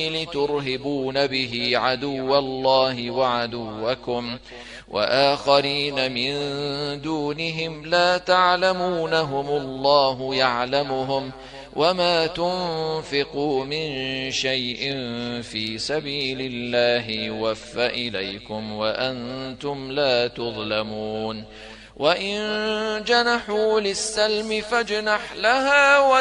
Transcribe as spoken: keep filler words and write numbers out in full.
لترهبون به عدو الله وعدوكم وآخرين من دونهم لا تعلمونهم الله يعلمهم وما تنفقوا من شيء في سبيل الله يوفى إليكم وأنتم لا تظلمون وإن جنحوا للسلم فاجنح لها